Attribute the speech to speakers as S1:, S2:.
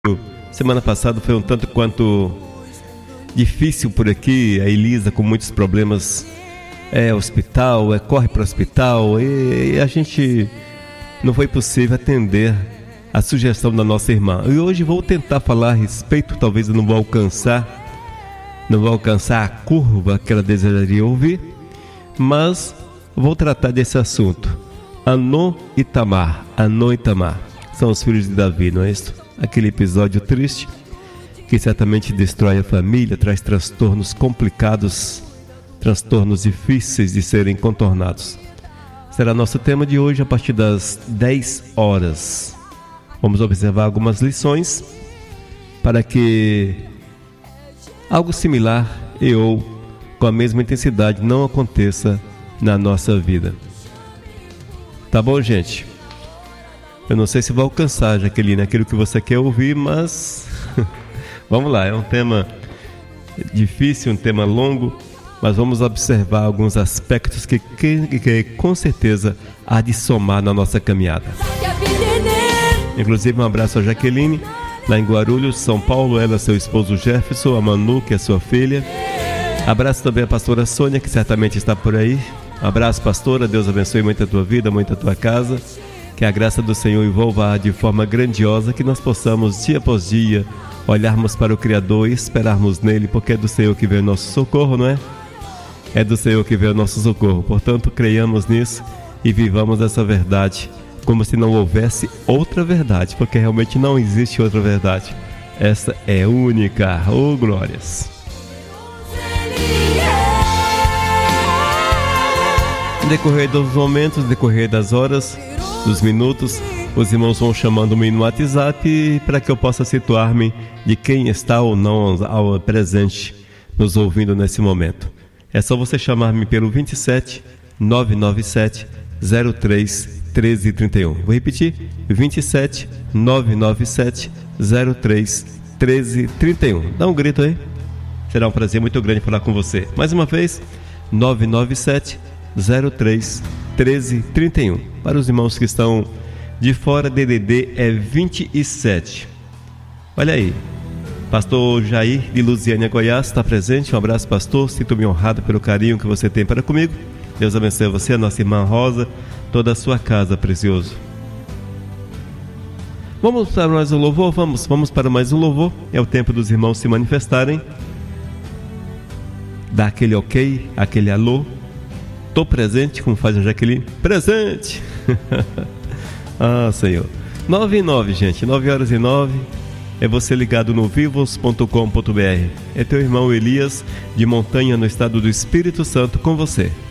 S1: Semana passada foi um tanto quanto difícil por aqui. A Elisa com muitos problemas, hospital, corre para o hospital, e a gente não foi possível atender a sugestão da nossa irmã. E hoje vou tentar falar a respeito, talvez eu não vou alcançar a curva que ela desejaria ouvir, mas vou tratar desse assunto. Amnon e Tamar são os filhos de Davi, não é isso? Aquele episódio triste que certamente destrói a família, traz transtornos complicados, transtornos difíceis de serem contornados. Será nosso tema de hoje a partir das 10 horas. Vamos observar algumas lições para que algo similar ou com a mesma intensidade não aconteça na nossa vida. Tá bom, gente? Eu não sei se vou alcançar, Jaqueline, aquilo que você quer ouvir, mas vamos lá, é um tema difícil, um tema longo, mas vamos observar alguns aspectos que com certeza há de somar na nossa caminhada. Inclusive um abraço a Jaqueline, lá em Guarulhos, São Paulo, ela, seu esposo Jefferson, a Manu, que é sua filha. Abraço também a pastora Sônia, que certamente está por aí. Abraço, pastora, Deus abençoe muito a tua vida, muito a tua casa. Que a graça do Senhor envolva de forma grandiosa, que nós possamos, dia após dia, olharmos para o Criador e esperarmos nele, porque é do Senhor que vem o nosso socorro, não é? É do Senhor que vem o nosso socorro. Portanto, creiamos nisso e vivamos essa verdade como se não houvesse outra verdade, porque realmente não existe outra verdade. Essa é única. Oh, glórias! No decorrer dos momentos, no decorrer das horas, dos minutos, os irmãos vão chamando-me no WhatsApp para que eu possa situar-me de quem está ou não ao presente nos ouvindo nesse momento. É só você chamar-me pelo 27 997 03 1331. Vou repetir: 27 997 03 1331. Dá um grito aí. Será um prazer muito grande falar com você. Mais uma vez, 997 03 1331. Para os irmãos que estão de fora, DDD é 27. Olha aí, pastor Jair de Lusiânia, Goiás, está presente. Um abraço, pastor, sinto-me honrado pelo carinho que você tem para comigo. Deus abençoe você, a nossa irmã Rosa, toda a sua casa, precioso. Vamos para mais um louvor? Vamos para mais um louvor. É o tempo dos irmãos se manifestarem. Dá aquele ok, aquele alô. Tô presente, como faz a Jaqueline. Presente! Ah, Senhor. 9h09, gente. 9h09. É você ligado no vivos.com.br. É teu irmão Elias, de Montanha, no estado do Espírito Santo, com você.